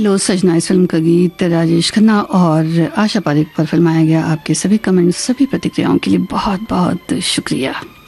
लो सजना इस फिल्म का गीत राजेश खन्ना और आशा पारेख पर फिल्माया गया। आपके सभी कमेंट्स, सभी प्रतिक्रियाओं के लिए बहुत बहुत शुक्रिया।